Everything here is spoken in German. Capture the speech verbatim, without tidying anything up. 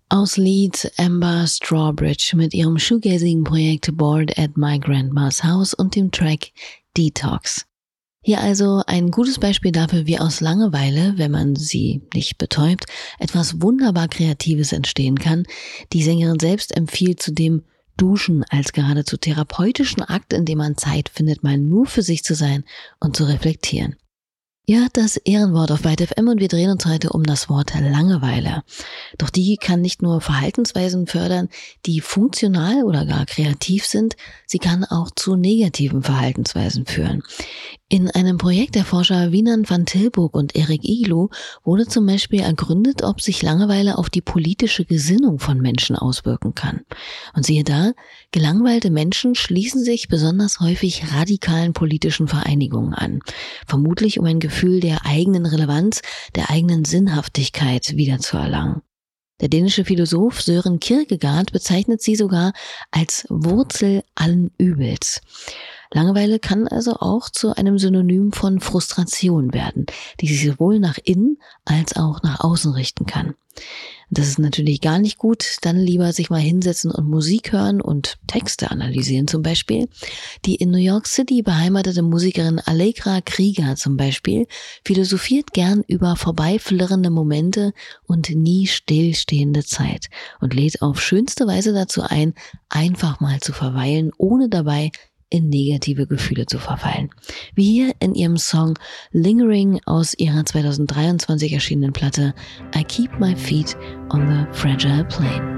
Aus Leeds Amber Strawbridge mit ihrem Shoegazing-Projekt Bored at My Grandma's House und dem Track Detox. Hier also ein gutes Beispiel dafür, wie aus Langeweile, wenn man sie nicht betäubt, etwas wunderbar Kreatives entstehen kann. Die Sängerin selbst empfiehlt zudem Duschen als geradezu therapeutischen Akt, in dem man Zeit findet, mal nur für sich zu sein und zu reflektieren. Ihr hört das Ehrenwort auf Byte F M und wir drehen uns heute um das Wort Langeweile. Doch die kann nicht nur Verhaltensweisen fördern, die funktional oder gar kreativ sind, sie kann auch zu negativen Verhaltensweisen führen. In einem Projekt der Forscher Winan van Tilburg und Erik Iglu wurde zum Beispiel ergründet, ob sich Langeweile auf die politische Gesinnung von Menschen auswirken kann. Und siehe da, gelangweilte Menschen schließen sich besonders häufig radikalen politischen Vereinigungen an, vermutlich um ein Gefühl der eigenen Relevanz, der eigenen Sinnhaftigkeit wiederzuerlangen. Der dänische Philosoph Søren Kierkegaard bezeichnet sie sogar als Wurzel allen Übels. Langeweile kann also auch zu einem Synonym von Frustration werden, die sich sowohl nach innen als auch nach außen richten kann. Das ist natürlich gar nicht gut, dann lieber sich mal hinsetzen und Musik hören und Texte analysieren zum Beispiel. Die in New York City beheimatete Musikerin Allegra Krieger zum Beispiel philosophiert gern über vorbeiflirrende Momente und nie stillstehende Zeit und lädt auf schönste Weise dazu ein, einfach mal zu verweilen, ohne dabei in negative Gefühle zu verfallen. Wie hier in ihrem Song Lingering aus ihrer zwanzig dreiundzwanzig erschienenen Platte I Keep My Feet on the Fragile Plane.